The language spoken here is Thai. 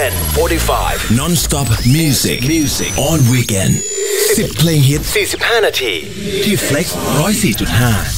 10:45 Non-stop music on weekend 10 เพลงฮิต45 นาทีที่ Flex 104.5